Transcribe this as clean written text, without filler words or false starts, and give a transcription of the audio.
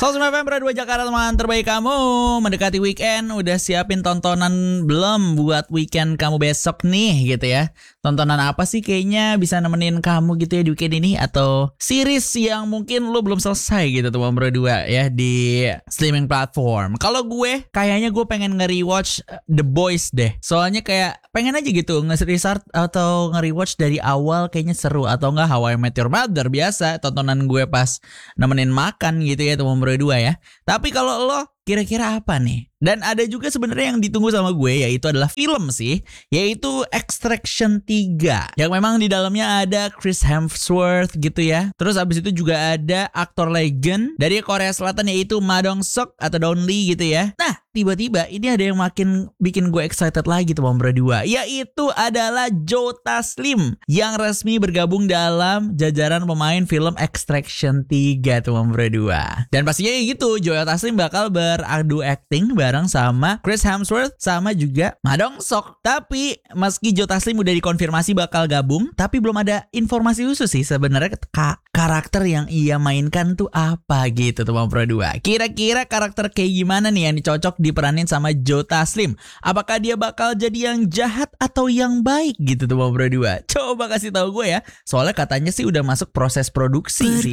November 2 Jakarta, teman terbaik kamu. Mendekati weekend, udah siapin tontonan belum buat weekend kamu besok nih gitu ya? Tontonan apa sih kayaknya bisa nemenin kamu gitu ya di weekend ini? Atau series yang mungkin lo belum selesai gitu teman berdua ya di streaming platform. Kalau gue, kayaknya gue pengen nge-rewatch The Boys deh. Soalnya kayak pengen aja gitu nge-restart atau nge-rewatch dari awal, kayaknya seru. Atau enggak How I Met Your Mother, biasa tontonan gue pas nemenin makan gitu ya teman berdua ya. Tapi kalau lo kira-kira apa nih? Dan ada juga sebenarnya yang ditunggu sama gue, yaitu adalah film sih, yaitu Extraction 3. Yang memang di dalamnya ada Chris Hemsworth gitu ya. Terus abis itu juga ada aktor legend dari Korea Selatan, yaitu Ma Dong-seok atau Don Lee gitu ya. Nah, tiba-tiba ini ada yang makin bikin gue excited lagi teman berdua, yaitu adalah Joe Taslim yang resmi bergabung dalam jajaran pemain film Extraction 3 teman berdua. Dan pastinya gitu, Joe Taslim bakal beradu acting bareng sama Chris Hemsworth sama juga Ma Dong-seok. Tapi meski Joe Taslim udah dikonfirmasi bakal gabung, tapi belum ada informasi khusus sih sebenarnya karakter yang ia mainkan tuh apa gitu teman berdua. Kira-kira karakter kayak gimana nih yang dicocok diperanin sama Joe Taslim? Apakah dia bakal jadi yang jahat atau yang baik gitu teman berdua? Coba kasih tahu gue ya. Soalnya katanya sih udah masuk proses produksi sih.